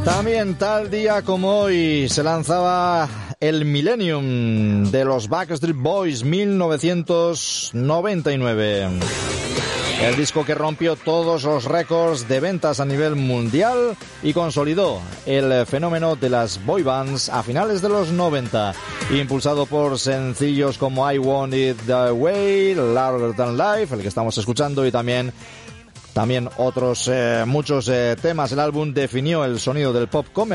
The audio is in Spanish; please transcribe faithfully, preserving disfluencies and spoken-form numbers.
También tal día como hoy se lanzaba el Millennium de los Backstreet Boys, mil novecientos noventa y nueve. El disco que rompió todos los récords de ventas a nivel mundial y consolidó el fenómeno de las boy bands a finales de los noventa, impulsado por sencillos como I Want It That Way, Larger Than Life, el que estamos escuchando, y también También otros eh, muchos eh, temas. El álbum definió el sonido del pop comercial